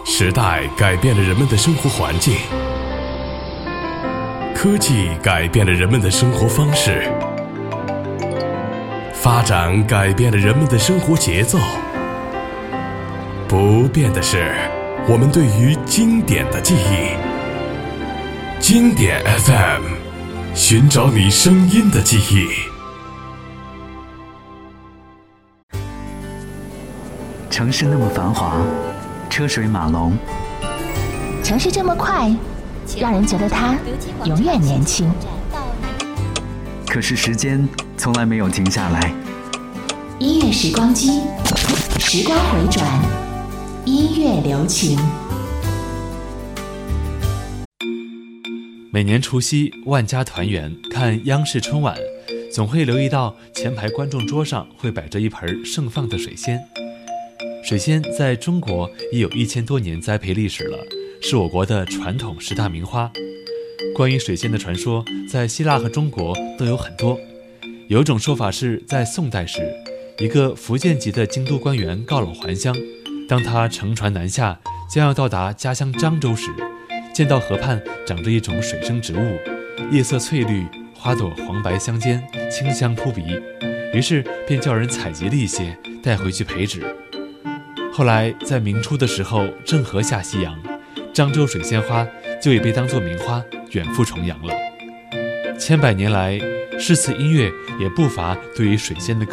时代改变了人们的生活环境，科技改变了人们的生活方式，发展改变了人们的生活节奏。不变的是我们对于经典的记忆。经典 FM， 寻找你声音的记忆。 城市那么繁华，车水马龙， 城市这么快，让人觉得它永远年轻。 可是时间从来没有停下来。 音乐时光机，时光回转，音乐留情。 每年除夕万家团圆，看央视春晚，总会留意到前排观众桌上会摆着一盆盛放的水仙。水仙在中国已有1000多年栽培历史了，是我国的传统10大名花。关于水仙的传说，在希腊和中国都有很多。有种说法是在宋代时，一个福建籍的京都官员告老还乡，当他乘船南下，将要到达家乡漳州时，见到河畔长着一种水生植物，叶色翠绿，花朵黄白相间，清香扑鼻，于是便叫人采集了一些带回去培植。后来在明初的时候，郑和下西洋，漳州水仙花就已被当作名花远赴重洋了。千百年来，诗词音乐也不乏对于水仙的